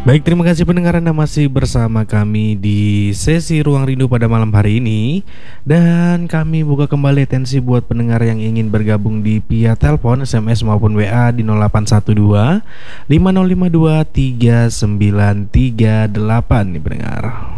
Baik, terima kasih pendengar, Anda masih bersama kami di sesi Ruang Rindu pada malam hari ini. Dan kami buka kembali atensi buat pendengar yang ingin bergabung di via telepon, SMS maupun WA di 0812 5052 3938 nih pendengar.